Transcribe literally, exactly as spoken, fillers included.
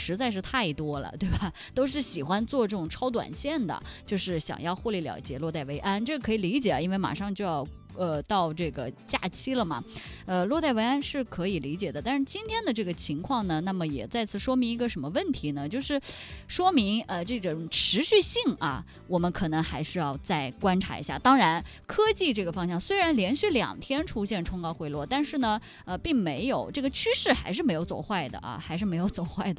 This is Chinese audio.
实在是太多了，对吧？都是喜欢做这种超短线的，就是想要获利了结，落袋为安，这个可以理解，因为马上就要呃到这个假期了嘛，呃落袋为安是可以理解的。但是今天的这个情况呢，那么也再次说明一个什么问题呢？就是说明呃这种持续性啊，我们可能还是要再观察一下。当然，科技这个方向虽然连续两天出现冲高回落，但是呢，呃并没有这个趋势还是没有走坏的啊，还是没有走坏的。